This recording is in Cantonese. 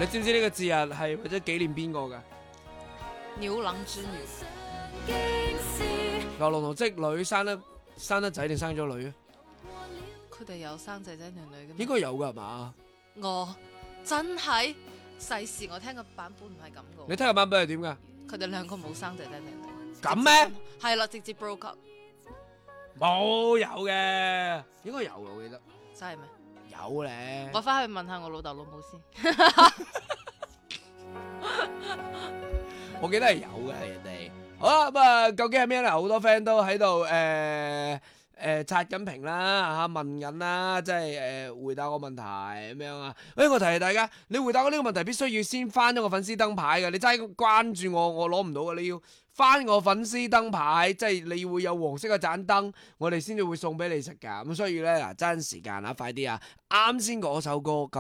你知唔知呢個節日係為咗紀念邊個㗎？ 牛郎織女。 牛郎同織女生得仔定生咗女啊？ 佢哋有生仔仔女女嘅咩？ 應該有㗎係嘛？ 我真係世事我聽個版本唔係咁你嘅。 聽個版本係點㗎？ 佢哋兩個冇生仔仔女女。 咁咩？ 係啦，直接 broke up。 冇有嘅，應該有嘅，我記得真係咩？ 有咧。 我翻去問下我老豆老母先。 我記得係有嘅，人哋。好啦，咁啊，究竟係咩咧？好多 friend 都喺度刷緊屏啦，問緊啦，即係回答個問題咁樣啊。我提提大家，你回答我呢個問題必須要先翻咗個粉絲燈牌嘅，你真係關注我攞唔到嘅，你要翻我粉絲燈牌，即係你會有黃色嘅盞燈，我哋先至會送俾你食噶。咁所以咧嗱，爭時間啊，快啲啊！啱先嗰首歌。